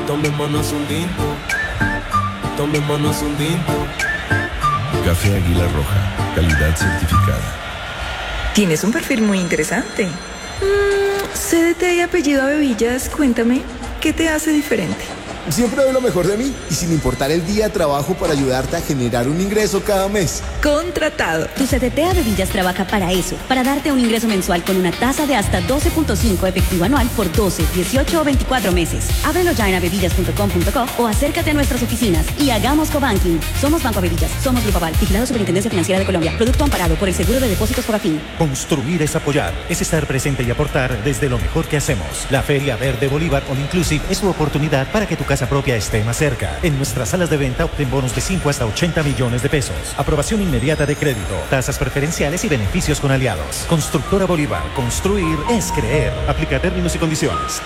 Tomémonos un tinto, tomémonos un tinto. Café Águila Roja, calidad certificada. Tienes un perfil muy interesante. CDT y apellido Abevillas, cuéntame, ¿qué te hace diferente? Siempre doy lo mejor de mí y sin importar el día trabajo para ayudarte a generar un ingreso cada mes. Contratado. Tu CDT Abevillas trabaja para eso, para darte un ingreso mensual con una tasa de hasta 12.5 efectivo anual por 12, 18 o 24 meses. Ábrelo ya en abevillas.com.co o acércate a nuestras oficinas y hagamos cobanking. Somos Banco Abevillas, somos Grupo Aval, vigilado Superintendencia Financiera de Colombia. Producto amparado por el Seguro de Depósitos Fogafín. Construir es apoyar, es estar presente y aportar desde lo mejor que hacemos. La Feria Verde Bolívar All Inclusive es tu oportunidad para que tu casa propia esté más cerca. En nuestras salas de venta obtén bonos de 5 hasta 80 millones de pesos. Aprobación inmediata de crédito, tasas preferenciales y beneficios con aliados. Constructora Bolívar, construir es creer. Aplica términos y condiciones.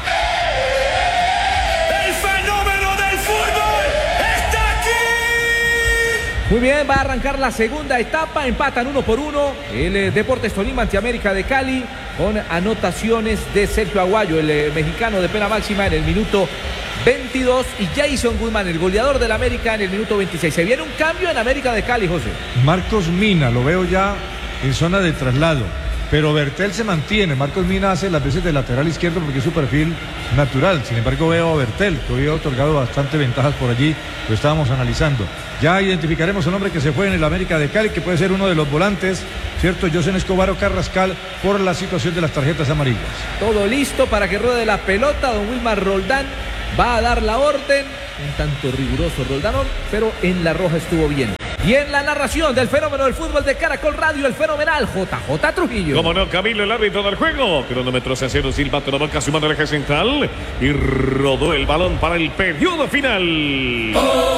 ¡El fenómeno del fútbol está aquí! Muy bien, va a arrancar la segunda etapa. Empatan 1-1 el Deportes Tolima ante América de Cali, con anotaciones de Sergio Aguayo, el mexicano de pena máxima, en el minuto 22, y Jason Guzmán, el goleador del América, en el minuto 26. Se viene un cambio en América de Cali, José. Marcos Mina, lo veo ya en zona de traslado, pero Bertel se mantiene. Marcos Mina hace las veces de lateral izquierdo porque es su perfil natural. Sin embargo, veo a Bertel, que hoy ha otorgado bastante ventajas por allí, lo estábamos analizando. Ya identificaremos el hombre que se fue en el América de Cali, que puede ser uno de los volantes, ¿cierto? José Escobar o Carrascal, por la situación de las tarjetas amarillas. Todo listo para que ruede la pelota. Don Wilmar Roldán va a dar la orden. Un tanto riguroso Roldán, pero en la roja estuvo bien. Y en la narración del fenómeno del fútbol de Caracol Radio, el fenomenal JJ Trujillo. Como no, Camilo, el árbitro del juego. Cronómetro se hace, silbato, la boca, sumando el eje central. Y rodó el balón para el periodo final.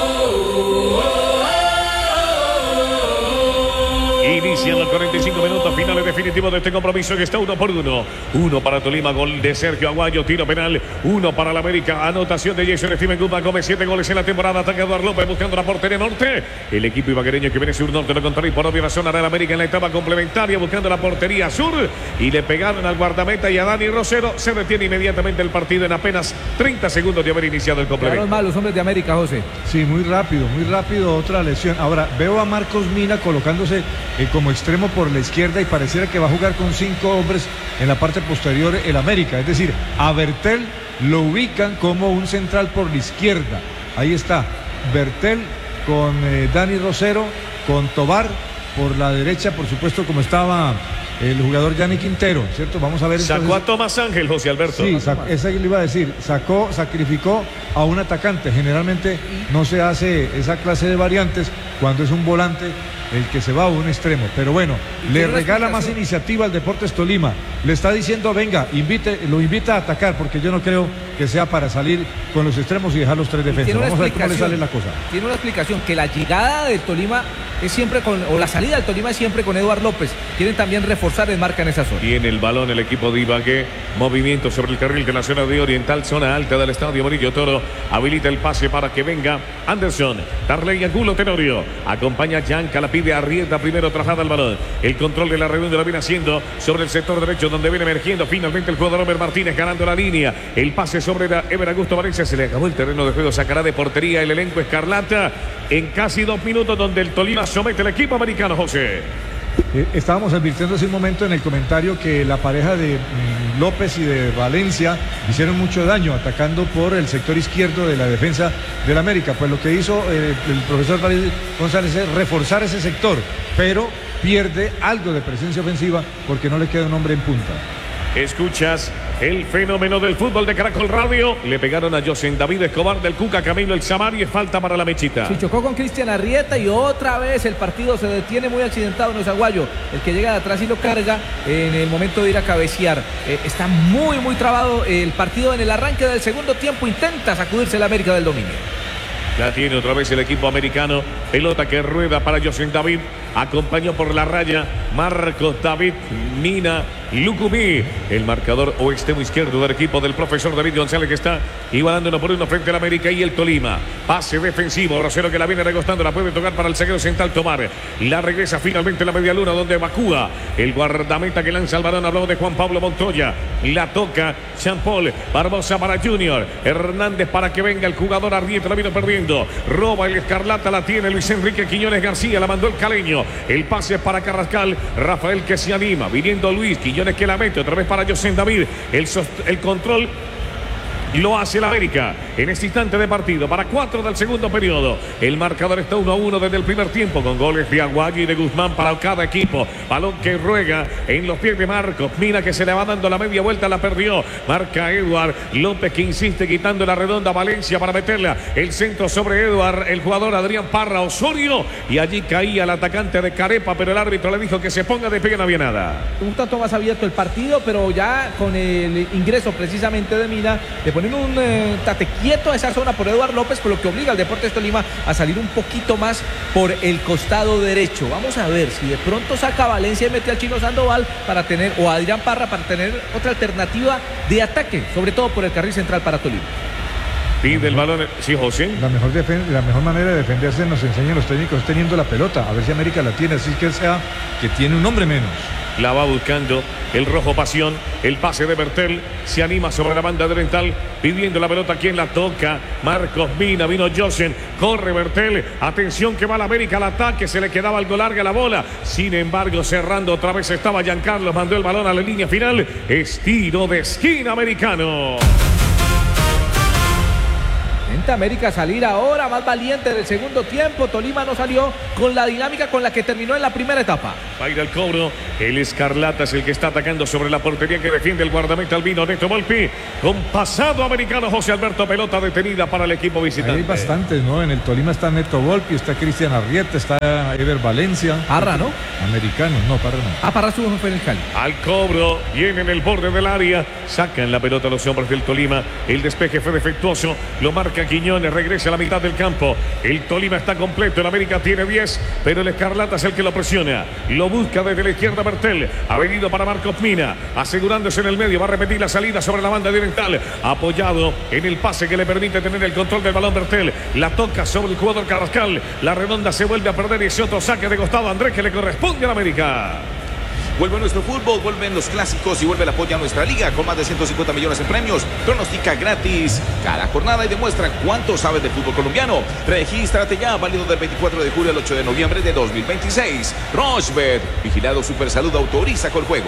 Inician los 45 minutos finales definitivos de este compromiso, que está 1-1. 1 para Tolima, gol de Sergio Aguayo, tiro penal. 1 para la América, anotación de Jason Steven Guzmán Gómez, 7 goles en la temporada. Ataca Eduardo López buscando la portería norte. El equipo ibaguereño que viene sur norte, lo contrario, por obvia razón hará el América en la etapa complementaria buscando la portería sur. Y le pegaron al guardameta y a Dani Rosero. Se detiene inmediatamente el partido en apenas 30 segundos de haber iniciado el complemento. Quedaron mal los hombres de América, José. Sí, muy rápido, otra lesión. Ahora, veo a Marcos Mina colocándose como extremo por la izquierda y pareciera que va a jugar con 5 hombres en la parte posterior el América. Es decir, a Bertel lo ubican como un central por la izquierda. Ahí está, Bertel con Dani Rosero, con Tobar por la derecha, por supuesto, como estaba el jugador Gianni Quintero, ¿cierto? Vamos a ver. Sacó entonces a Tomás Ángel, José Alberto. Sí, esa le iba a decir. Sacrificó a un atacante. Generalmente no se hace esa clase de variantes cuando es un volante el que se va a un extremo. Pero bueno, le regala más iniciativa al Deportes Tolima. Le está diciendo, venga, lo invita a atacar, porque yo no creo que sea para salir con los extremos y dejar los 3 defensas. Vamos a ver cómo le sale la cosa. Tiene una explicación, que la llegada del Tolima es siempre o la salida del Tolima es siempre con Eduardo López. Quieren también reforzar el marca en esa zona. Tiene el balón el equipo de Ibagué. Movimiento sobre el carril de la zona de Oriental, zona alta del estadio Murillo Toro. Habilita el pase para que venga Anderson. Darley Angulo Tenorio. Acompaña a Yanca, la pide, arrienda primero, traslada el balón. El control de la redonda lo viene haciendo sobre el sector derecho, donde viene emergiendo finalmente el jugador Homer Martínez, ganando la línea. El pase sobre Ever Augusto Valencia. Se le acabó el terreno de juego. Sacará de portería el elenco escarlata en casi 2 minutos, donde el Tolima somete al equipo americano, José. Estábamos advirtiendo hace un momento en el comentario que la pareja de López y de Valencia hicieron mucho daño atacando por el sector izquierdo de la defensa del América. Pues lo que hizo el profesor David González es reforzar ese sector, pero pierde algo de presencia ofensiva porque no le queda un hombre en punta. Escuchas el fenómeno del fútbol de Caracol Radio. Le pegaron a José David Escobar del Cuca, Camilo el Samario, y falta para la Mechita. Se chocó con Cristian Arrieta y otra vez el partido se detiene, muy accidentado. No es Aguayo el que llega de atrás y lo carga en el momento de ir a cabecear. Está muy trabado el partido en el arranque del segundo tiempo. Intenta sacudirse el América del dominio. La tiene otra vez el equipo americano. Pelota que rueda para José David. Acompañó por la raya Marcos David Mina Lucumí, el marcador o extremo izquierdo del equipo del profesor David González, que está igualando 1-1 frente al América y el Tolima. Pase defensivo, Rosero que la viene recostando, la puede tocar para el zaguero central Tomar. La regresa finalmente a la media luna donde evacúa el guardameta que lanza el balón. Habló de Juan Pablo Montoya. La toca Jean-Paul Barbosa para Junior. Hernández para que venga el jugador. Arrieta la vino perdiendo. Roba el Escarlata, la tiene Luis Enrique Quiñones García, la mandó el caleño. El pase para Carrascal. Rafael que se anima. Viniendo Luis Quiñones que la mete otra vez para José David. El control lo hace el América en este instante de partido. Para 4 del segundo periodo. El marcador está 1-1 desde el primer tiempo, con goles de Aguayo y de Guzmán para cada equipo. Balón que ruega en los pies de Marcos Mina, que se le va dando la media vuelta, la perdió. Marca Eduard López, que insiste quitando la redonda. Valencia para meterla. El centro sobre Eduard, el jugador Adrián Parra Osorio. Y allí caía el atacante de Carepa, pero el árbitro le dijo que se ponga de pie, no había nada. Un tanto más abierto el partido, pero ya con el ingreso precisamente de Mina, le ponen un tate quieto a esa zona por Eduard López, por lo que obliga al Deportes Tolima a salir un poquito más por el costado derecho. Vamos a ver si de pronto saca a Valencia y mete al Chino Sandoval para tener, o a Adrián Parra para tener otra alternativa de ataque, sobre todo por el carril central para Tolima. Pide el balón, sí, José. La mejor manera de defenderse, nos enseñan los técnicos, es teniendo la pelota. A ver si América la tiene, así que sea que tiene un hombre menos. La va buscando el Rojo Pasión. El pase de Bertel. Se anima sobre la banda de Dental. Pidiendo la pelota. ¿Quién la toca? Marcos Mina. Vino Josen. Corre Bertel. Atención que va la América al ataque. Se le quedaba algo larga la bola. Sin embargo, cerrando otra vez estaba Giancarlo. Mandó el balón a la línea final. Es tiro de esquina americano. América salir ahora más valiente del segundo tiempo. Tolima no salió con la dinámica con la que terminó en la primera etapa. Va a ir al cobro. El Escarlata es el que está atacando sobre la portería que defiende el guardameta albino Neto Volpi. Con pasado americano José Alberto. Pelota detenida para el equipo visitante. Hay bastantes, ¿no? En el Tolima está Neto Volpi, está Cristian Arrieta, está Ever Valencia. Parra, ¿no? Americanos, no, Parra no. Parra su fue en el Cali. Al cobro, viene en el borde del área. Sacan la pelota los hombres del Tolima. El despeje fue defectuoso. Lo marca Quiñones, regresa a la mitad del campo. El Tolima está completo, el América tiene 10, pero el Escarlata es el que lo presiona. Lo busca desde la izquierda Bertel. Ha venido para Marcos Mina, asegurándose en el medio. Va a repetir la salida sobre la banda de Dental. Apoyado en el pase que le permite tener el control del balón Bertel. La toca sobre el jugador Carrascal. La redonda se vuelve a perder y ese otro saque de costado Andrés que le corresponde al América. Vuelve nuestro fútbol, vuelven los clásicos y vuelve el apoyo a nuestra liga con más de 150 millones en premios. Pronostica gratis cada jornada y demuestra cuánto sabes de fútbol colombiano. Regístrate ya, válido del 24 de julio al 8 de noviembre de 2026. Rochebet, vigilado Supersalud, autoriza con juegos.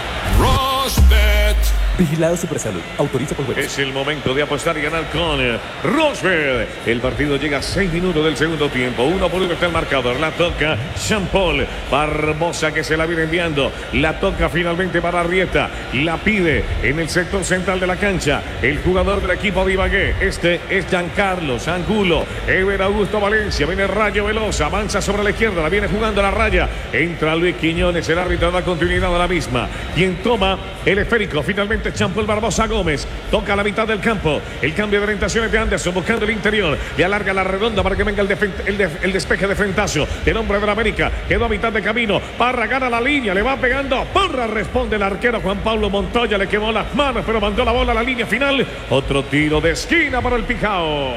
Rochebet. Vigilado Supersalud. Autoriza por juegos. Es el momento de apostar y ganar con Rochebet. El partido llega a 6 minutos del segundo tiempo. 1-1 está el marcador. La toca Jean-Paul Barbosa, que se la viene enviando. La toca finalmente para Arrieta. La pide en el sector central de la cancha el jugador del equipo de Ibagué. Este es Giancarlo Angulo. Ever Augusto Valencia. Viene Rayo Veloz. Avanza sobre la izquierda. La viene jugando a la raya. Entra Luis Quiñones. El árbitro da continuidad a la misma. Quien toma el esférico finalmente Jean-Paul Barbosa Gómez. Toca a la mitad del campo. El cambio de orientaciones de Anderson buscando el interior. Le alarga la redonda para que venga el despeje de frentazo del hombre de la América. Quedó a mitad de camino. Parra gana la línea. Le va pegando. Parra responde el arquero Juan Pablo Montoya. Le quemó las manos, pero mandó la bola a la línea final. Otro tiro de esquina para el Pijao.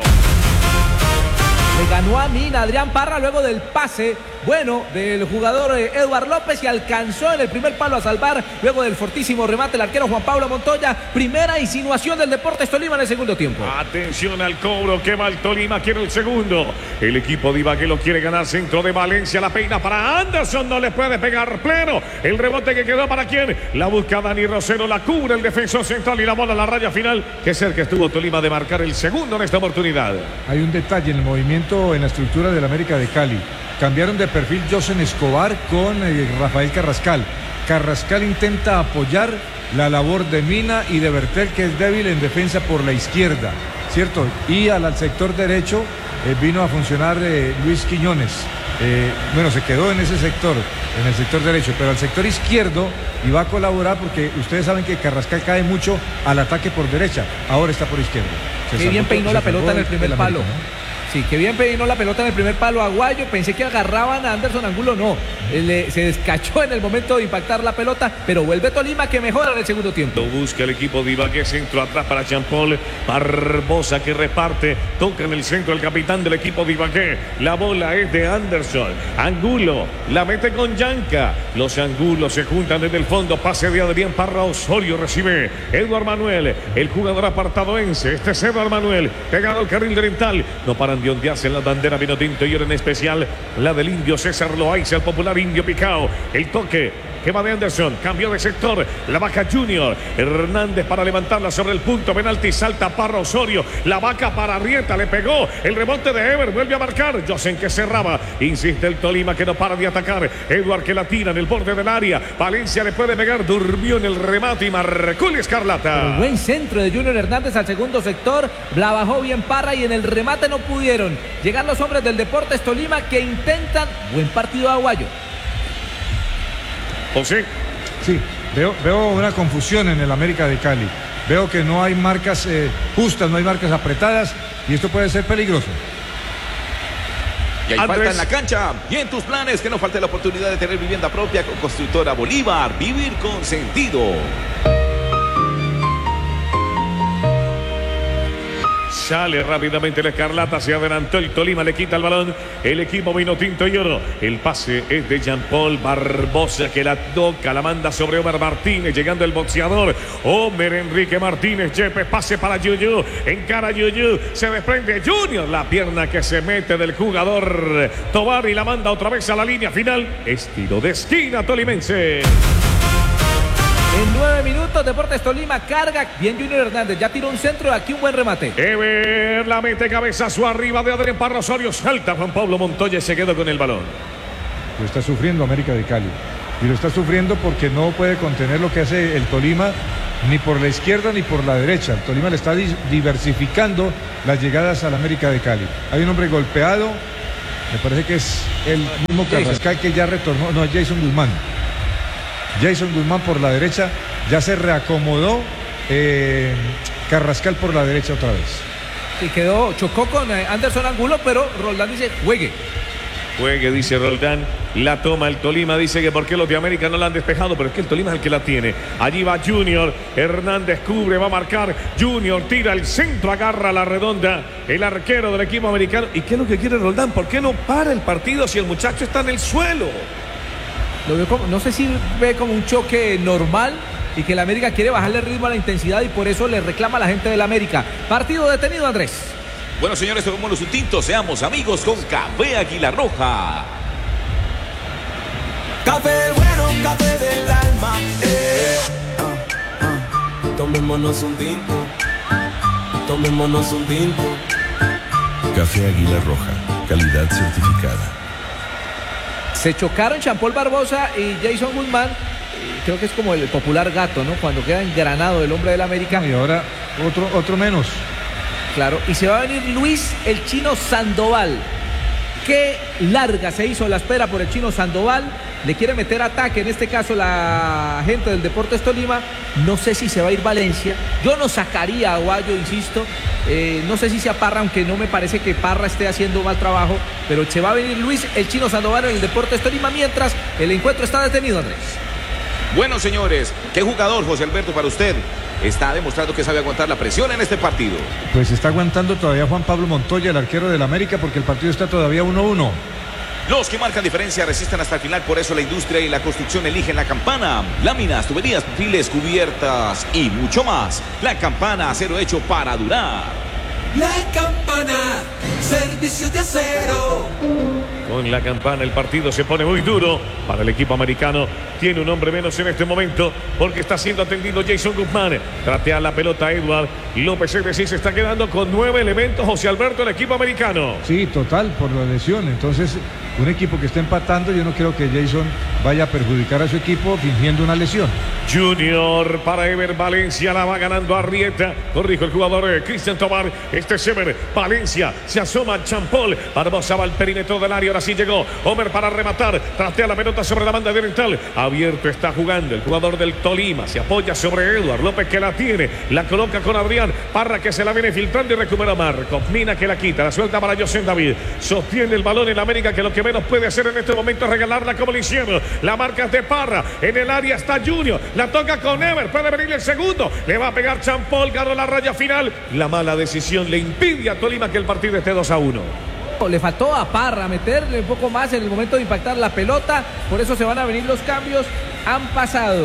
Le ganó a Mina Adrián Parra luego del pase bueno del jugador Eduard López y alcanzó en el primer palo a salvar luego del fortísimo remate el arquero Juan Pablo Montoya. Primera insinuación del Deportes Tolima en el segundo tiempo. Atención al cobro que va el Tolima, quiere el segundo. El equipo de Ibagué lo quiere ganar. Centro de Valencia, la peina para Anderson, no le puede pegar pleno. El rebote que quedó para quién, la busca Dani Rosero, la cubre el defensor central y la bola a la raya final. Que cerca estuvo Tolima de marcar el segundo en esta oportunidad. Hay un detalle en el movimiento, en la estructura del América de Cali. Cambiaron de perfil Josen Escobar con Rafael Carrascal. Carrascal intenta apoyar la labor de Mina y de Bertel, que es débil en defensa por la izquierda, ¿cierto? Y al sector derecho vino a funcionar Luis Quiñones. Bueno, se quedó en ese sector, en el sector derecho, pero al sector izquierdo iba a colaborar porque ustedes saben que Carrascal cae mucho al ataque por derecha. Ahora está por izquierda. Qué bien peinó la pelota en el primer palo. Sí, que bien peinó la pelota en el primer palo Aguayo. Pensé que agarraban a Anderson Angulo, no. Se descachó en el momento de impactar la pelota, pero vuelve Tolima que mejora en el segundo tiempo. Lo busca el equipo de Ibagué, centro atrás para Jean-Paul Barbosa que reparte, toca en el centro el capitán del equipo de Ibagué. La bola es de Anderson. Angulo la mete con Yanca. Los Angulos se juntan desde el fondo. Pase de Adrián Parra Osorio. Recibe Eduard Manuel, el jugador apartadoense. Este es Eduard Manuel, pegado al carril oriental. No paran de ondearse en la bandera vinotinto y ahora en especial la del indio César Loaiza, el popular indio Picao. El toque que va de Anderson, cambió de sector, la baja Junior, Hernández para levantarla sobre el punto, penalti, salta Parra Osorio, la vaca para Arrieta, le pegó, el rebote de Ever, vuelve a marcar, Josen que cerraba, insiste el Tolima que no para de atacar, Eduard que la tira en el borde del área, Valencia le puede pegar, durmió en el remate y marcó el Escarlata. Pero buen centro de Junior Hernández al segundo sector, la bajó bien Parra y en el remate no pudieron llegar los hombres del Deportes Tolima que intentan, buen partido de Aguayo. José. Sí, veo una confusión en el América de Cali. Veo que no hay marcas justas, no hay marcas apretadas y esto puede ser peligroso. Y hay falta en la cancha. Y en tus planes que no falte la oportunidad de tener vivienda propia con Constructora Bolívar. Vivir con sentido. Sale rápidamente el Escarlata, se adelantó el Tolima, le quita el balón el equipo vinotinto y oro. El pase es de Jean-Paul Barbosa que la toca, la manda sobre Omer Martínez, llegando el boxeador Omer Enrique Martínez. Yepes, pase para Yuyu, encara Yuyu, se desprende Junior, la pierna que se mete del jugador Tobar y la manda otra vez a la línea final. Estilo de esquina tolimense. En 9 minutos, Deportes Tolima carga bien Junior Hernández. Ya tiró un centro y aquí un buen remate. Ever la mete cabezazo arriba de Adrián Parra Osorio. Salta Juan Pablo Montoya y se quedó con el balón. Lo está sufriendo América de Cali. Y lo está sufriendo porque no puede contener lo que hace el Tolima ni por la izquierda ni por la derecha. El Tolima le está diversificando las llegadas al América de Cali. Hay un hombre golpeado. Me parece que es el mismo Carrascal que ya retornó. No, es Jason Guzmán. Jason Guzmán por la derecha, ya se reacomodó Carrascal por la derecha otra vez. Y chocó con Anderson Angulo, pero Roldán dice, juegue. Juegue, dice Roldán, la toma el Tolima, dice que por qué los de América no la han despejado, pero es que el Tolima es el que la tiene. Allí va Junior, Hernández cubre, va a marcar, Junior tira el centro, agarra la redonda, el arquero del equipo americano. ¿Y qué es lo que quiere Roldán? ¿Por qué no para el partido si el muchacho está en el suelo? Lo veo como, no sé si ve como un choque normal y que el América quiere bajarle el ritmo a la intensidad y por eso le reclama a la gente del América. Partido detenido, Andrés. Bueno, señores, tomémonos un tinto, seamos amigos con Café Águila Roja. Café bueno, café del alma. Tomémonos un tinto. Tomémonos un tinto. Café Águila Roja, calidad certificada. Se chocaron Jean-Paul Barbosa y Jason Guzmán. Creo que es como el popular gato, ¿no? Cuando queda engranado el hombre del América. Y ahora otro menos. Claro, y se va a venir Luis el Chino Sandoval. Qué larga se hizo la espera por el Chino Sandoval. Le quiere meter ataque, en este caso la gente del Deportes Tolima. No sé si se va a ir Valencia. Yo no sacaría a Aguayo, insisto. No sé si sea Parra, aunque no me parece que Parra esté haciendo mal trabajo. Pero se va a venir Luis el Chino Sandoval en el Deportes Tolima mientras el encuentro está detenido, Andrés. Bueno, señores, ¿qué jugador, José Alberto, para usted está demostrando que sabe aguantar la presión en este partido? Pues está aguantando todavía Juan Pablo Montoya, el arquero del América, porque el partido está todavía 1-1. Los que marcan diferencia resisten hasta el final, por eso la industria y la construcción eligen La Campana. Láminas, tuberías, perfiles, cubiertas y mucho más. La Campana, acero hecho para durar. La Campana, servicios de acero. Con La Campana el partido se pone muy duro para el equipo americano. Tiene un hombre menos en este momento porque está siendo atendido Jason Guzmán. Tratea la pelota Eduard López, es decir, se está quedando con 9 elementos José Alberto, el equipo americano. Sí, total, por la lesión. Entonces, un equipo que está empatando, yo no creo que Jason vaya a perjudicar a su equipo fingiendo una lesión. Junior para Ever Valencia, la va ganando Arrieta. Corrijo el jugador Cristian Tobar. Este es Ever Valencia. Se asoma Champol. Barbosa va al perímetro del área. Ahora sí llegó Homer para rematar. Trastea la pelota sobre la banda oriental. Abierto está jugando el jugador del Tolima. Se apoya sobre Eduard López que la tiene. La coloca con Adrián Parra que se la viene filtrando y recupera Marcos. Mina que la quita. La suelta para José David. Sostiene el balón en América que lo que menos puede hacer en este momento es regalarla como lo hicieron. La marca es de Parra. En el área está Junior. La toca con Ever, puede venir el segundo, le va a pegar Champol, ganó la raya final. La mala decisión le impide a Tolima que el partido esté 2-1. Le faltó a Parra meterle un poco más en el momento de impactar la pelota, por eso se van a venir los cambios. Han pasado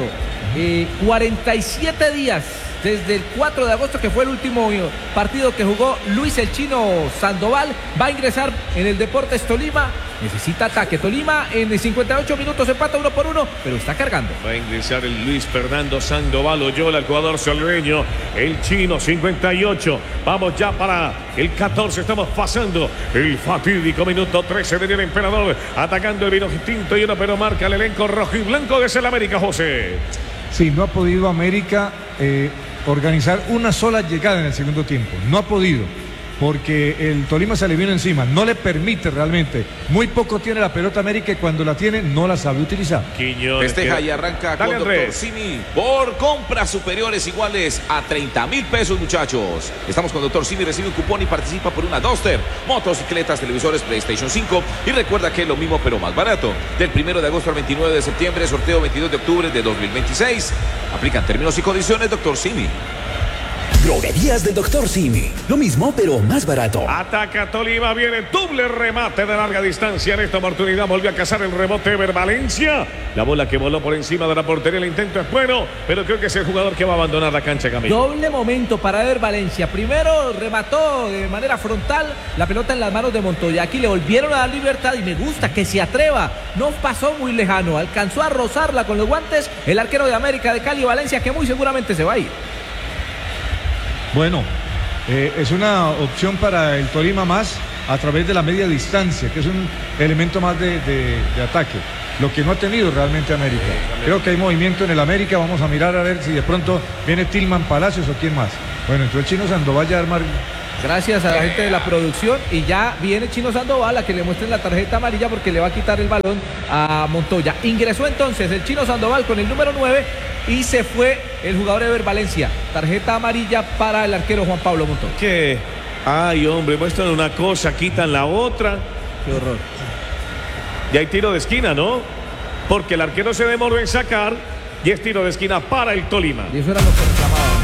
47 días desde el 4 de agosto, que fue el último partido que jugó Luis el Chino Sandoval. Va a ingresar en el Deportes Tolima. Necesita ataque. Tolima en 58 minutos empata 1-1, pero está cargando. Va a ingresar el Luis Fernando Sandoval Oyola, el jugador salveño. El Chino 58. Vamos ya para el 14. Estamos pasando el fatídico minuto 13 de el Emperador. Atacando el vino distinto y uno, pero marca el elenco rojo y blanco de el América, José. Sí, no ha podido América organizar una sola llegada en el segundo tiempo. No ha podido, porque el Tolima se le vino encima. No le permite realmente. Muy poco tiene la pelota América y cuando la tiene no la sabe utilizar. Festeja y arranca con Dr. Simi por compras superiores iguales a 30,000 pesos, muchachos. Estamos con Dr. Simi, recibe un cupón y participa por una Duster, motocicletas, televisores, PlayStation 5. Y recuerda que es lo mismo pero más barato. Del 1 de agosto al 29 de septiembre, sorteo 22 de octubre de 2026. Aplican términos y condiciones, Dr. Simi. Droguerías del Dr. Simi. Lo mismo, pero más barato. Ataca Tolima, viene doble remate de larga distancia. En esta oportunidad volvió a cazar el rebote Ever Valencia. La bola que voló por encima de la portería. El intento es bueno, pero creo que es el jugador que va a abandonar la cancha, Camilo. Doble momento para Ever Valencia. Primero remató de manera frontal la pelota en las manos de Montoya. Aquí le volvieron a dar libertad y me gusta que se atreva. No pasó muy lejano. Alcanzó a rozarla con los guantes el arquero de América de Cali, Valencia, que muy seguramente se va a ir. Bueno, es una opción para el Tolima más a través de la media distancia, que es un elemento más de ataque. Lo que no ha tenido realmente América. Creo que hay movimiento en el América. Vamos a mirar a ver si de pronto viene Tillman Palacios o quién más. Bueno, entró el Chino Sandoval ya a armar. Gracias a la gente de la producción. Y ya viene Chino Sandoval a que le muestren la tarjeta amarilla porque le va a quitar el balón a Montoya. Ingresó entonces el Chino Sandoval con el número 9 y se fue el jugador Ever Valencia. Tarjeta amarilla para el arquero Juan Pablo Montoya. ¿Qué? Ay, hombre, muestran una cosa, quitan la otra. Qué horror. Y hay tiro de esquina, ¿no? Porque el arquero se demoró en sacar y es tiro de esquina para el Tolima. Y eso era lo que reclamaban.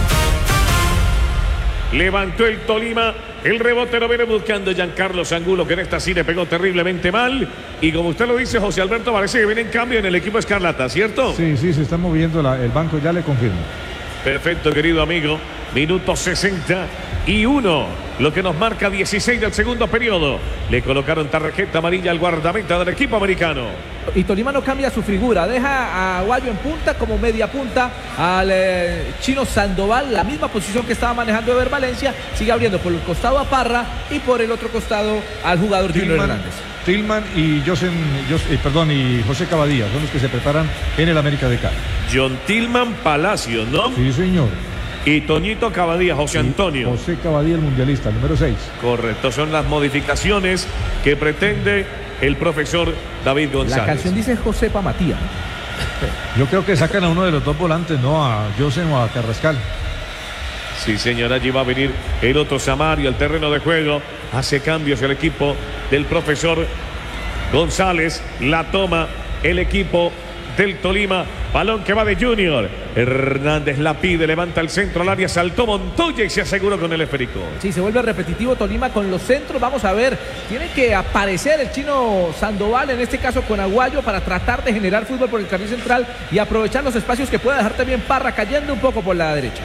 Levantó el Tolima, el rebote lo viene buscando Giancarlo Angulo, que en esta sí le pegó terriblemente mal. Y como usted lo dice, José Alberto, parece que viene en cambio en el equipo Escarlata, ¿cierto? Sí, se está moviendo el banco, ya le confirmo. Perfecto, querido amigo. Minuto 61, lo que nos marca 16 del segundo periodo. Le colocaron tarjeta amarilla al guardameta del equipo americano. Y Tolima no cambia su figura, deja a Guayo en punta como media punta, al Chino Sandoval, la misma posición que estaba manejando Ever Valencia, sigue abriendo por el costado a Parra y por el otro costado al jugador Junior Hernández. Tillman y José Cavadía son los que se preparan en el América de Cali. John Tillman Palacios, ¿no? Sí, señor. Y Toñito Cavadía, José Antonio. José Cavadía, el mundialista, número 6. Correcto, son las modificaciones que pretende el profesor David González. La canción dice Josepa Matías. Yo creo que sacan a uno de los dos volantes, no a José o a Carrascal. Sí, señor, allí va a venir el otro Samario al terreno de juego. Hace cambios el equipo del profesor González. La toma el equipo del Tolima. Balón que va de Junior. Hernández la pide, levanta el centro al área, saltó Montoya y se aseguró con el esférico. Sí, se vuelve repetitivo Tolima con los centros. Vamos a ver, tiene que aparecer el Chino Sandoval, en este caso con Aguayo, para tratar de generar fútbol por el carril central y aprovechar los espacios que pueda dejar también Parra cayendo un poco por la derecha.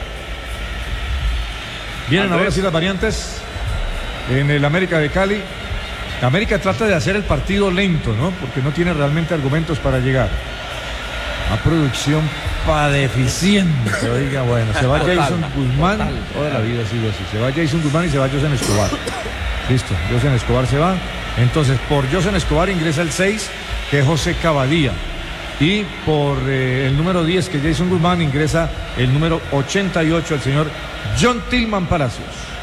Vienen ahora sí las variantes en el América de Cali. América trata de hacer el partido lento, ¿no? Porque no tiene realmente argumentos para llegar. A producción para deficiente. Oiga, bueno, se va Jason Guzmán. Toda la vida ha sido así. Se va Jason Guzmán y se va José Escobar. Listo, José Escobar se va. Entonces, por José Escobar ingresa el 6, que es José Cavadía. y por el número 10, que Jason Guzmán, ingresa el número 88, el señor John Tillman Palacios.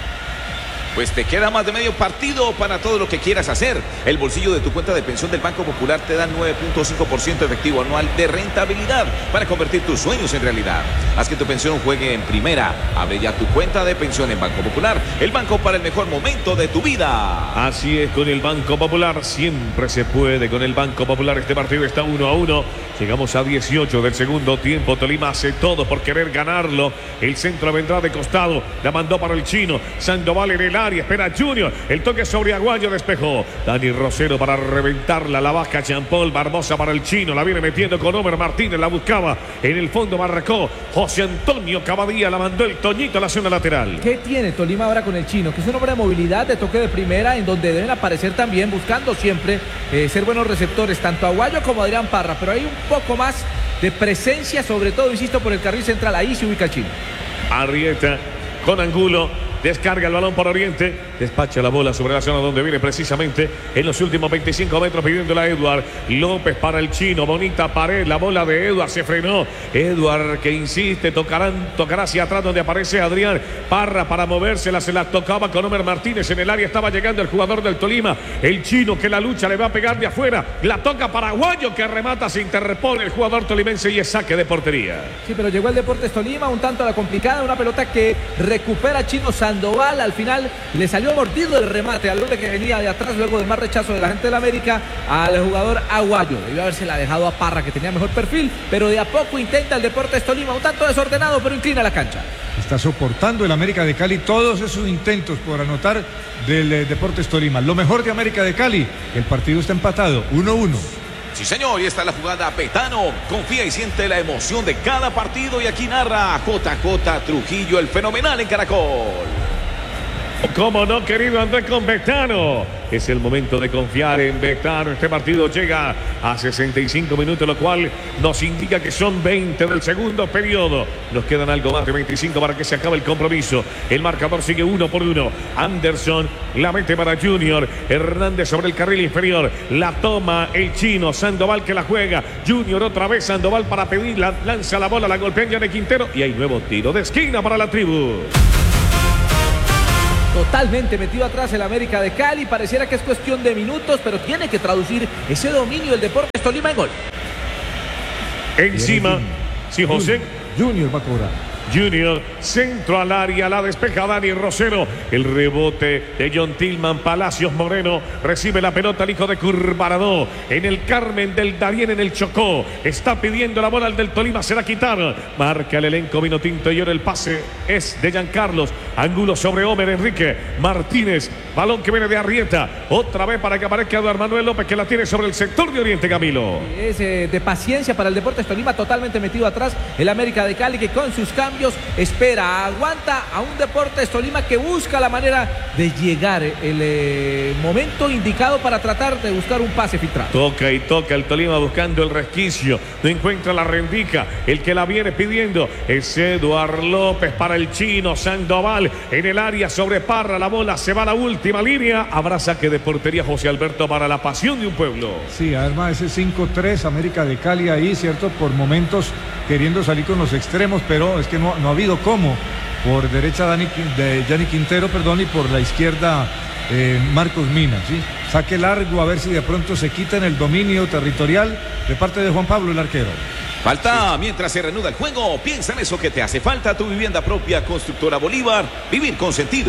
Pues te queda más de medio partido para todo lo que quieras hacer. El bolsillo de tu cuenta de pensión del Banco Popular te da 9.5% efectivo anual de rentabilidad para convertir tus sueños en realidad. Haz que tu pensión juegue en primera. Abre ya tu cuenta de pensión en Banco Popular, el banco para el mejor momento de tu vida. Así es, con el Banco Popular siempre se puede. Con el Banco Popular este partido está 1-1. Llegamos a 18 del segundo tiempo. Tolima hace todo por querer ganarlo. El centro vendrá de costado. La mandó para el chino. Sandoval en el área. Espera Junior. El toque sobre Aguayo. Despejó. Dani Rosero para reventarla. La baja Jean Paul Barbosa para el chino. La viene metiendo con Omer Martínez. La buscaba. En el fondo marcó José Antonio Cavadía. La mandó el Toñito a la zona lateral. ¿Qué tiene Tolima ahora con el chino? Que es un hombre de movilidad, de toque de primera, en donde deben aparecer también, buscando siempre ser buenos receptores, tanto Aguayo como Adrián Parra. Pero hay un poco más de presencia, sobre todo, insisto, por el carril central. Ahí se ubica el chino. Arrieta con Angulo. Descarga el balón por Oriente, despacha la bola sobre la zona donde viene precisamente en los últimos 25 metros pidiéndola a Eduard López para el chino. Bonita pared, la bola de Eduard se frenó. Eduard que insiste, tocará hacia atrás donde aparece Adrián Parra para movérsela, se la tocaba con Omer Martínez en el área, estaba llegando el jugador del Tolima, el chino que la lucha le va a pegar de afuera, la toca para Aguayo que remata, se interpone el jugador tolimense y es saque de portería. Sí, pero llegó el Deportes Tolima, un tanto a la complicada, una pelota que recupera Chino Sandoval, al final le salió mordido el remate al hombre que venía de atrás luego del más rechazo de la gente de la América al jugador Aguayo. Debió habérsela dejado a Parra, que tenía mejor perfil, pero de a poco intenta el Deportes Tolima, un tanto desordenado, pero inclina la cancha. Está soportando el América de Cali todos esos intentos por anotar del Deportes Tolima. Lo mejor de América de Cali, el partido está empatado, 1-1. Sí, señor, y está la jugada Petano. Confía y siente la emoción de cada partido. Y aquí narra JJ Trujillo, el fenomenal en Caracol. ¿Cómo no, querido Andrés, con Betano? Es el momento de confiar en Betano. Este partido llega a 65 minutos, lo cual nos indica que son 20 del segundo periodo. Nos quedan algo más de 25 para que se acabe el compromiso. El marcador sigue 1-1. Anderson la mete para Junior. Hernández sobre el carril inferior. La toma el chino. Sandoval que la juega. Junior otra vez. Sandoval para pedirla. Lanza la bola, la golpea Yannick Quintero. Y hay nuevo tiro de esquina para la tribu. Totalmente metido atrás el América de Cali. Pareciera que es cuestión de minutos, pero tiene que traducir ese dominio del Deportes Tolima en gol. Encima, sí, José. Junior va a cobrar. Junior, centro al área, la despeja Dani Rosero. El rebote de John Tillman. Palacios Moreno recibe la pelota el hijo de Curvarado. En el Carmen del Darién, en el Chocó. Está pidiendo la bola al del Tolima, se la quitaron. Marca el elenco vino tinto y ahora el pase es de Giancarlos. Angulo sobre Homer Enrique Martínez. Balón que viene de Arrieta. Otra vez para que aparezca Eduardo Manuel López, que la tiene sobre el sector de Oriente, Camilo. Es de paciencia para el Deportes Tolima, totalmente metido atrás el América de Cali, que con sus cambios espera, aguanta a un Deportes Tolima que busca la manera de llegar el momento indicado para tratar de buscar un pase filtrado. Toca y toca el Tolima buscando el resquicio, no encuentra la rendica, el que la viene pidiendo es Eduard López para el chino. Sandoval en el área sobre Parra, la bola se va a la última línea, habrá saque de portería José Alberto para la pasión de un pueblo. Sí, además ese 5-3 América de Cali ahí, cierto, por momentos queriendo salir con los extremos, pero es que no ha habido cómo. Por derecha Yannick Quintero, perdón, y por la izquierda Marcos Mina, ¿sí? Saque largo a ver si de pronto se quitan el dominio territorial de parte de Juan Pablo, el arquero. Falta, mientras se reanuda el juego, piensa en eso que te hace falta, tu vivienda propia, Constructora Bolívar, vivir con sentido.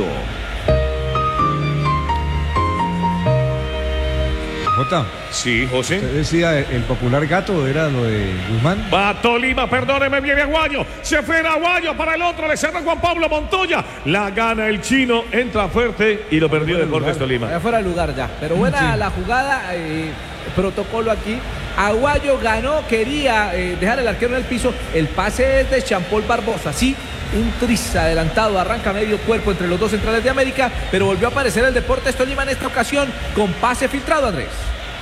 Jota. Sí, José. Usted decía el popular gato, era lo de Guzmán. Va Tolima, perdóneme, viene Aguayo. Se fue Aguayo para el otro, le cerró Juan Pablo Montoya. La gana el chino, entra fuerte y lo perdió Deportes Tolima. Ya fuera el lugar ya, pero buena la jugada, protocolo aquí. Aguayo ganó, quería dejar el arquero en el piso. El pase es de Jean Paul Barbosa, sí. Un tris adelantado, arranca medio cuerpo entre los dos centrales de América, pero volvió a aparecer el Deportes Tolima en esta ocasión con pase filtrado, Andrés.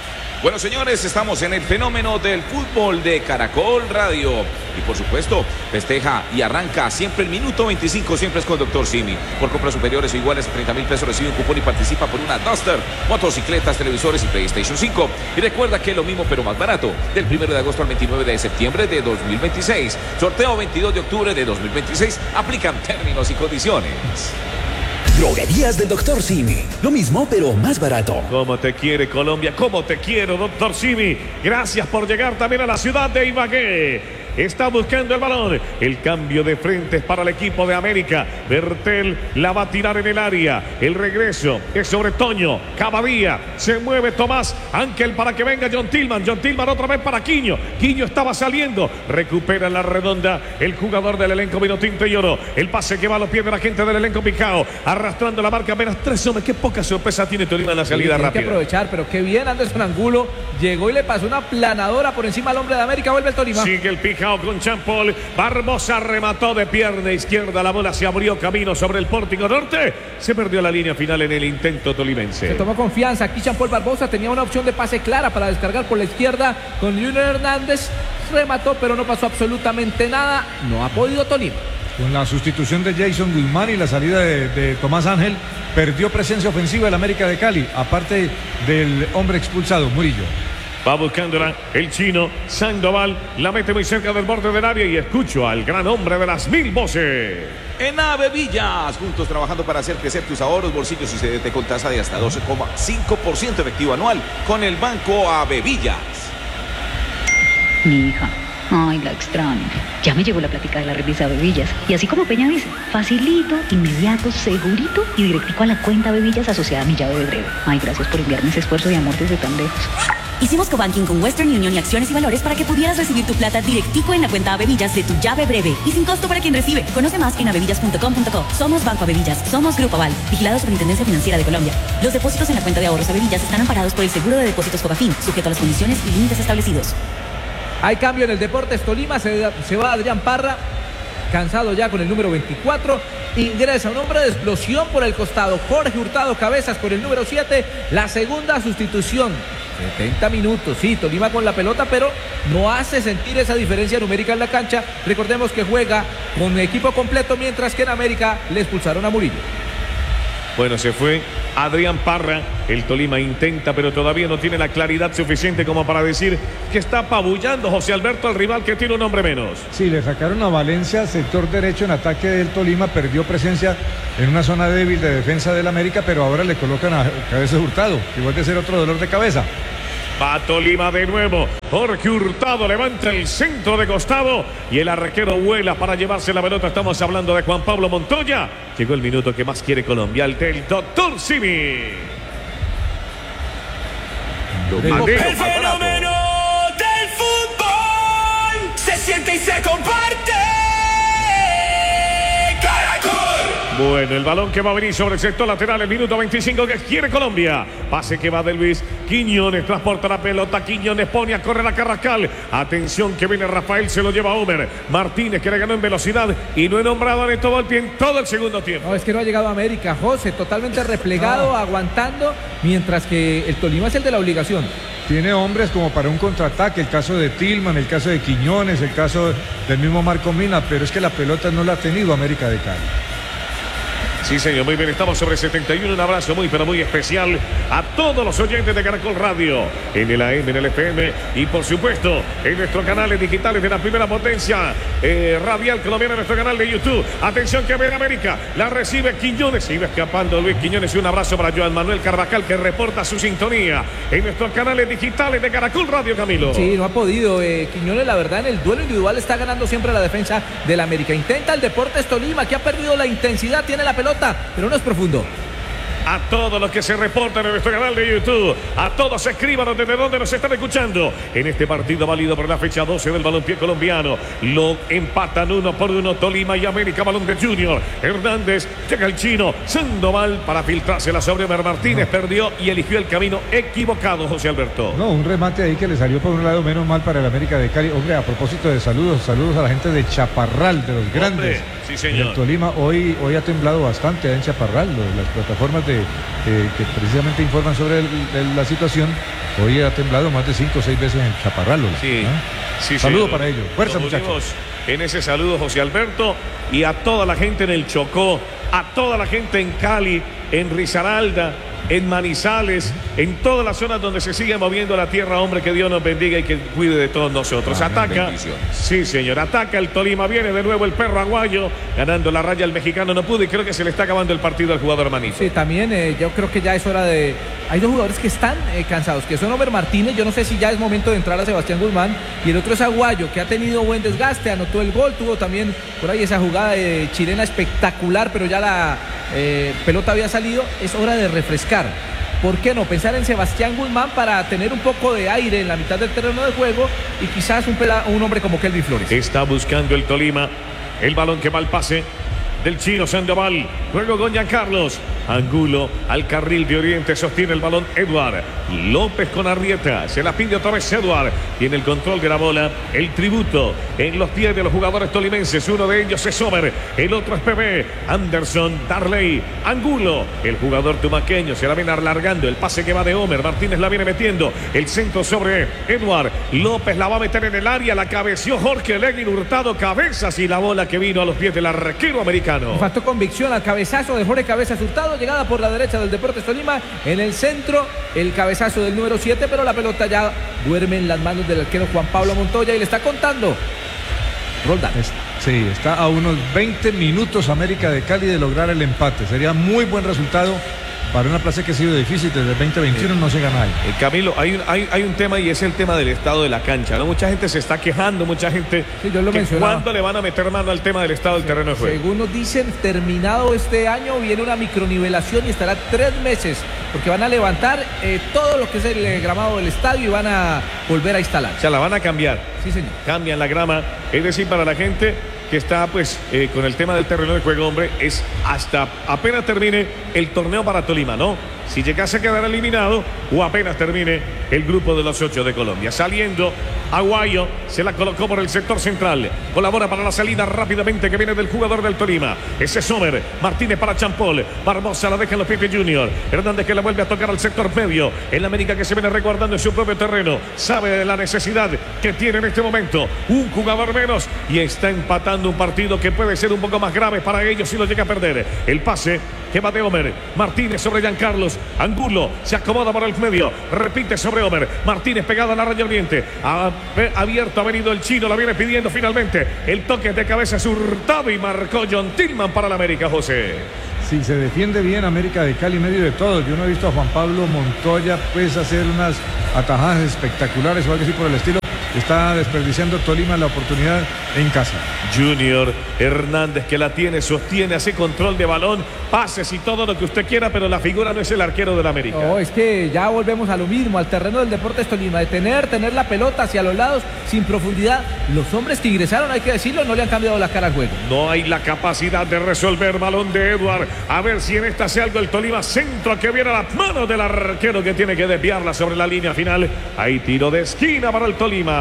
Bueno, señores, estamos en el fenómeno del fútbol de Caracol Radio. Y por supuesto, festeja y arranca siempre el minuto 25, siempre es con Dr. Simi. Por compras superiores o iguales a 30.000 pesos recibe un cupón y participa por una Duster, motocicletas, televisores y PlayStation 5. Y recuerda que es lo mismo pero más barato. Del 1 de agosto al 29 de septiembre de 2026. Sorteo 22 de octubre de 2026. Aplican términos y condiciones. Droguerías del Dr. Simi. Lo mismo, pero más barato. ¿Cómo te quiere Colombia? ¿Cómo te quiero, Dr. Simi? Gracias por llegar también a la ciudad de Ibagué. Está buscando el balón. El cambio de frentes para el equipo de América. Bertel la va a tirar en el área. El regreso es sobre Toño. Cavadía. Se mueve Tomás Ángel para que venga John Tillman. John Tillman otra vez para Quiño. Quiño estaba saliendo. Recupera la redonda el jugador del elenco Vinotinto y Oro. El pase que va a los pies de la gente del elenco Picao. Arrastrando la marca apenas 3 hombres. Qué poca sorpresa tiene Tolima en la salida rápida. Hay que aprovechar, pero qué bien Anderson Angulo. Llegó y le pasó una planadora por encima al hombre de América. Vuelve el Tolima. Sigue el Picao con Champol. Barbosa remató de pierna izquierda. La bola se abrió camino sobre el Pórtico Norte. Se perdió la línea final en el intento tolimense. Se tomó confianza. Aquí Champol Barbosa tenía una opción de pase clara para descargar por la izquierda con Junior Hernández. Remató, pero no pasó absolutamente nada. No ha podido Tolima. Con la sustitución de Jason Guzmán y la salida de Tomás Ángel, perdió presencia ofensiva el América de Cali, aparte del hombre expulsado, Murillo. Va buscándola el chino Sandoval, la mete muy cerca del borde del área y escucho al gran hombre de las 1000 voces. En Avevillas, juntos trabajando para hacer crecer tus ahorros, bolsillos y CDT con tasa de hasta 12,5% efectivo anual con el Banco Avevillas. Mi hija, ay, la extraño. Ya me llegó la plática de la revista Avevillas. Y así como Peña dice, facilito, inmediato, segurito y directico a la cuenta Avevillas asociada a mi llave de breve. Ay, gracias por enviarme ese esfuerzo de amor desde tan lejos. Hicimos cobanking con Western Union y Acciones y Valores para que pudieras recibir tu plata directico en la cuenta Avevillas de tu llave breve y sin costo para quien recibe. Conoce más en avevillas.com.co. Somos Banco Avevillas, somos Grupo Aval, vigilado Superintendencia Financiera de Colombia. Los depósitos en la cuenta de ahorros Avevillas están amparados por el Seguro de Depósitos Fogafín, sujeto a las condiciones y límites establecidos. Hay cambio en el Deportes Tolima, se va Adrián Parra, cansado ya con el número 24. Ingresa un hombre de explosión por el costado, Jorge Hurtado Cabezas con el número 7, la segunda sustitución. 70 minutos, sí, Tolima con la pelota, pero no hace sentir esa diferencia numérica en la cancha. Recordemos que juega con equipo completo, mientras que en América le expulsaron a Murillo. Bueno, se fue Adrián Parra. El Tolima intenta, pero todavía no tiene la claridad suficiente como para decir que está apabullando José Alberto al rival que tiene un hombre menos. Sí, le sacaron a Valencia, sector derecho en ataque del Tolima, perdió presencia en una zona débil de defensa del América, pero ahora le colocan a Cabezas Hurtado, que puede ser otro dolor de cabeza. Va Tolima de nuevo. Jorge Hurtado levanta el centro de costado y el arquero vuela para llevarse la pelota. Estamos hablando de Juan Pablo Montoya. Llegó el minuto que más quiere Colombia, el del Dr. Simi. El fenómeno del fútbol se siente y se comparte. Bueno, el balón que va a venir sobre el sector lateral, el minuto 25 que quiere Colombia. Pase que va de Luis. Quiñones transporta la pelota. Quiñones pone a correr a Carrascal. Atención que viene Rafael, se lo lleva a Homer. Martínez que le ganó en velocidad y no he nombrado a todo el segundo tiempo. No, es que no ha llegado a América, José, totalmente replegado, aguantando, mientras que el Tolima es el de la obligación. Tiene hombres como para un contraataque, el caso de Tillman, el caso de Quiñones, el caso del mismo Marco Mina, pero es que la pelota no la ha tenido América de Cali. Sí, señor, muy bien, estamos sobre 71. Un abrazo muy, pero muy especial a todos los oyentes de Caracol Radio, en el AM, en el FM y, por supuesto, en nuestros canales digitales de la primera potencia radial colombiana, en nuestro canal de YouTube. Atención que viene América, la recibe Quiñones, iba escapando Luis Quiñones. Y un abrazo para Joan Manuel Carvajal, que reporta su sintonía en nuestros canales digitales de Caracol Radio, Camilo. Sí, no ha podido. Quiñones, la verdad, en el duelo individual está ganando siempre la defensa del América. Intenta el Deportes Tolima, que ha perdido la intensidad, tiene la pelota, pero no es profundo. A todos los que se reportan en nuestro canal de YouTube, a todos escríbanos desde donde nos están escuchando en este partido válido por la fecha 12 del balompié colombiano. Lo empatan 1-1 Tolima y América. Balón de Junior Hernández, llega el chino Sandoval para filtrársela sobre Omer Martínez. Perdió y eligió el camino equivocado, José Alberto. No, un remate ahí que le salió por un lado, menos mal para el América de Cali. Hombre, a propósito de saludos a la gente de Chaparral, de los grandes. Sí, señor. El Tolima hoy ha temblado bastante en Chaparral. Las plataformas que precisamente informan sobre la situación Hoy ha temblado más de 5 o 6 veces en Chaparral. Sí, sí, saludo señor. para ellos. Fuerza, Nos muchachos. unimos en ese saludo, José Alberto, y a toda la gente en el Chocó, a toda la gente en Cali, en Risaralda, en Manizales, en todas las zonas donde se sigue moviendo la tierra, hombre, que Dios nos bendiga y que cuide de todos nosotros. Amén, Ataca, bendiciones. sí señor, ataca el Tolima, viene de nuevo el perro aguayo, ganando la raya el mexicano, no pudo y creo que se le está acabando el partido al jugador Manito. Sí, también yo creo que ya es hora de... Hay dos jugadores que están cansados, que son Homer Martínez, yo no sé si ya es momento de entrar a Sebastián Guzmán, y el otro es Aguayo, que ha tenido buen desgaste, anotó el gol, tuvo también por ahí esa jugada chilena espectacular, pero ya la pelota había salido, es hora de refrescar. ¿Por qué no? Pensar en Sebastián Guzmán para tener un poco de aire en la mitad del terreno de juego y quizás un hombre como Kelvin Flores. Está buscando el Tolima, el balón que va al pase del chino Sandoval, luego con Giancarlos Angulo al carril de Oriente, sostiene el balón Eduard López con Arrieta, se la pide otra vez Eduard, tiene el control de la bola, el tributo en los pies de los jugadores tolimenses, uno de ellos es Sommer, el otro es Pepe, Anderson, Darley, Angulo, el jugador tumaqueño se la viene alargando, el pase que va de Homer, Martínez la viene metiendo, el centro sobre Eduard López, la va a meter en el área, la cabeció Jorge Leguín Hurtado, cabezas y la bola que vino a los pies del arquero americano. Faltó convicción al cabezazo de Jorge Cabezas Hurtado, llegada por la derecha del Deportes Tolima, en el centro el cabezazo del número 7, pero la pelota ya duerme en las manos del arquero Juan Pablo Montoya y le está contando Roldán. Sí, está a unos 20 minutos América de Cali de lograr el empate, sería muy buen resultado para una plaza que ha sido difícil desde el 2021, no se gana ahí. Camilo, hay un tema y es el tema del estado de la cancha, ¿no? Mucha gente se está quejando, mucha gente yo lo mencionaba. ¿Cuándo le van a meter mano al tema del estado del terreno de juego? Según nos dicen, terminado este año viene una micronivelación y estará 3 meses, porque van a levantar todo lo que es el gramado del estadio y van a volver a instalar. O sea, la van a cambiar. Sí, señor. Cambian la grama, es decir, para la gente que está pues con el tema del terreno de juego, hombre, es hasta apenas termine el torneo para Tolima, ¿no? Si llegase a quedar eliminado o apenas termine el grupo de los 8 de Colombia. Saliendo Aguayo, se la colocó por el sector central, colabora para la salida rápidamente que viene del jugador del Tolima, ese es Sommer, Martínez para Champol, Barbosa la deja en los pies de Junior, Hernández que la vuelve a tocar al sector medio, el América que se viene resguardando en su propio terreno, sabe de la necesidad que tiene en este momento, un jugador menos y está empatando un partido que puede ser un poco más grave para ellos si lo llega a perder. El pase que va de Homer, Martínez sobre Giancarlos, Angulo se acomoda por el medio, repite sobre Homer, Martínez pegado a la raya oriente, abierto ha venido el chino, la viene pidiendo finalmente, el toque de cabeza es Hurtado y marcó John Tillman para la América, José. Sí, se defiende bien América de Cali en medio de todo. Yo no he visto a Juan Pablo Montoya pues hacer unas atajadas espectaculares o algo así por el estilo. Está desperdiciando Tolima la oportunidad en casa. Junior Hernández que la tiene, sostiene, hace control de balón, pases y todo lo que usted quiera, pero la figura no es el arquero de la América. No, es que ya volvemos a lo mismo, al terreno del Deportes Tolima, de tener la pelota hacia los lados sin profundidad. Los hombres que ingresaron, hay que decirlo, no le han cambiado la cara al juego. No hay la capacidad de resolver, balón de Eduard. A ver si en esta hace algo el Tolima, centro que viene a las manos del arquero que tiene que desviarla sobre la línea final. Hay tiro de esquina para el Tolima.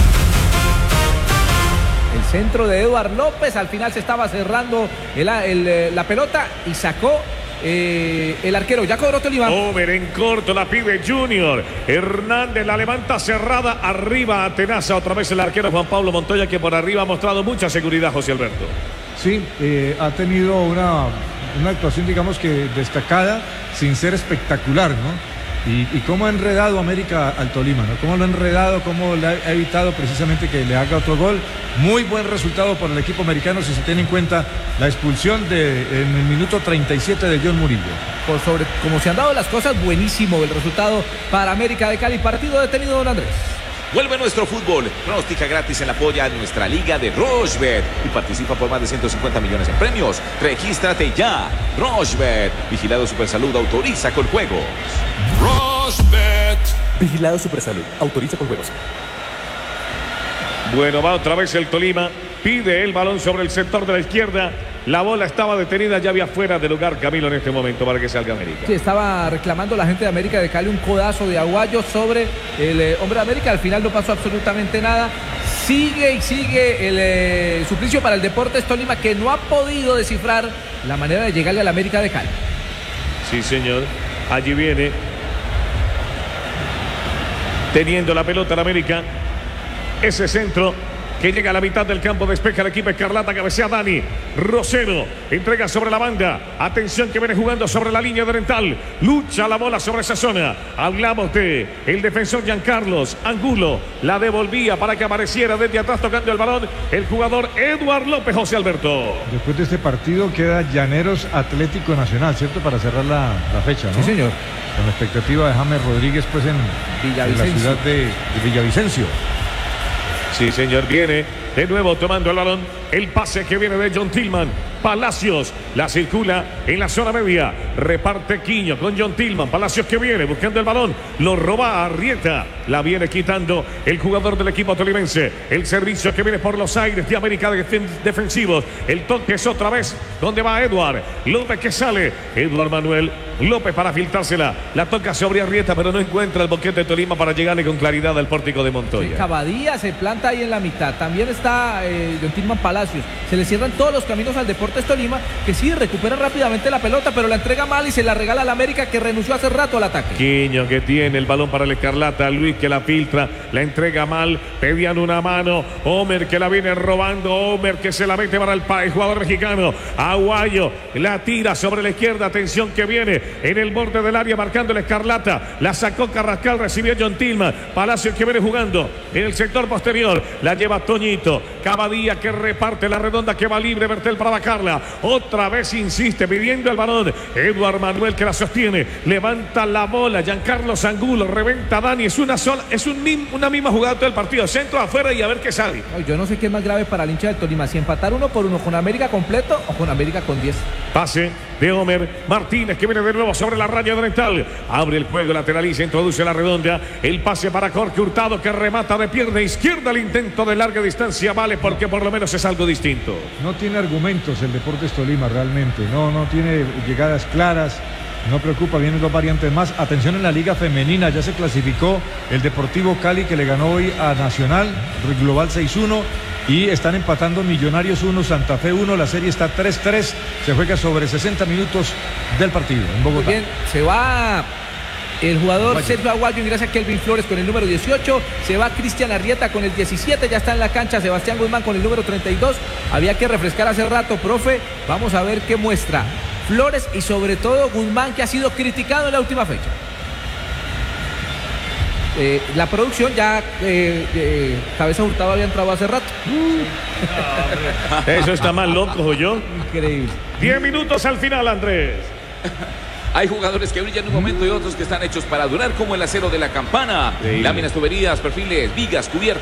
El centro de Eduard López, al final se estaba cerrando la pelota y sacó el arquero. Ya cobró Tolima. Over en corto, la pide Junior. Hernández la levanta cerrada, arriba atenaza otra vez el arquero Juan Pablo Montoya, que por arriba ha mostrado mucha seguridad, José Alberto. Sí, ha tenido una actuación, digamos que destacada, sin ser espectacular, ¿no? Y cómo ha enredado América al Tolima, ¿no? Cómo lo ha enredado, cómo le ha evitado precisamente que le haga otro gol. Muy buen resultado por el equipo americano si se tiene en cuenta la expulsión en el minuto 37 de John Murillo. Por sobre cómo se han dado las cosas, buenísimo el resultado para América de Cali. Partido detenido, don Andrés. Vuelve nuestro fútbol. Pronostica gratis en la polla de nuestra liga de Rochebet y participa por más de 150 millones en premios. Regístrate ya. Rochebet. Vigilado Supersalud. Autoriza con juegos. Rochebet. Vigilado Supersalud. Autoriza con juegos. Bueno, va otra vez el Tolima. Pide el balón sobre el sector de la izquierda. La bola estaba detenida, ya había fuera de lugar Camilo en este momento para que salga América. Sí, estaba reclamando la gente de América de Cali un codazo de Aguayo sobre el hombre de América. Al final no pasó absolutamente nada. Sigue y sigue el suplicio para el Deportes Tolima, que no ha podido descifrar la manera de llegarle a la América de Cali. Sí, señor. Allí viene Teniendo la pelota en América. Ese centro que llega a la mitad del campo, despeja el equipo escarlata, cabecea Dani Rosero, entrega sobre la banda, atención que viene jugando sobre la línea oriental, lucha la bola sobre esa zona, hablamos de el defensor Giancarlos Angulo, la devolvía para que apareciera desde atrás tocando el balón el jugador Eduard López. José Alberto. Después de este partido queda Llaneros Atlético Nacional, ¿cierto? Para cerrar la fecha, ¿no? Sí, señor. Con la expectativa de James Rodríguez pues en la ciudad de Villavicencio. Sí, señor, viene de nuevo tomando el balón. El pase que viene de John Tillman. Palacios la circula en la zona media. Reparte Quiño con John Tillman. Palacios que viene buscando el balón. Lo roba a Arrieta. La viene quitando el jugador del equipo tolimense. El servicio que viene por los aires de América defensivos. El toque es otra vez donde va Eduard López que sale. Eduard Manuel López para filtrársela. La toca sobre Arrieta, pero no encuentra el boquete de Tolima para llegarle con claridad al pórtico de Montoya. Cavadía se planta ahí en la mitad. También está John Tillman Palacios. Se le cierran todos los caminos al Deportes Tolima, que sí recupera rápidamente la pelota, pero la entrega mal y se la regala al América, que renunció hace rato al ataque. Quiño que tiene el balón para el escarlata. Luis que la filtra, la entrega mal, pedían una mano. Homer que la viene robando. Homer que se la mete para el jugador mexicano. Aguayo la tira sobre la izquierda. Atención que viene en el borde del área marcando el escarlata. La sacó Carrascal, recibió John Tillman. Palacios que viene jugando en el sector posterior. La lleva Toñito. Cavadía que reparte la redonda que va libre. Bertel para vacarla. Otra vez insiste pidiendo el balón. Eduard Manuel que la sostiene. Levanta la bola. Giancarlos Angulo. Reventa Dani. Es una misma jugada todo el partido. Centro afuera y a ver qué sale. Yo no sé qué es más grave para el hincha del Tolima. Si empatar 1-1 con América completo o con América con 10. Pase de Homer Martínez que viene de nuevo sobre la raya oriental. Abre el juego, lateraliza, introduce la redonda. El pase para Jorge Hurtado que remata de pierna izquierda. El intento de larga distancia vale porque por lo menos es algo distinto. No tiene argumentos el Deportes Tolima realmente. No tiene llegadas claras. No preocupa, vienen dos variantes más. Atención en la Liga Femenina, ya se clasificó el Deportivo Cali que le ganó hoy a Nacional, global 6-1. Y están empatando Millonarios 1, Santa Fe 1. La serie está 3-3. Se juega sobre 60 minutos del partido en Bogotá. Muy bien, se va el jugador Sergio Aguayo, ingresa Kelvin Flores con el número 18. Se va Cristian Arrieta con el 17. Ya está en la cancha Sebastián Guzmán con el número 32. Había que refrescar hace rato, profe. Vamos a ver qué muestra Flores y sobre todo Guzmán, que ha sido criticado en la última fecha. La producción ya Cabeza Hurtado había entrado hace rato. Eso está más loco, yo. Increíble. 10 minutos al final, Andrés. Hay jugadores que brillan en un momento y otros que están hechos para durar, como el acero de la campana. Láminas, tuberías, perfiles, vigas, cubiertas.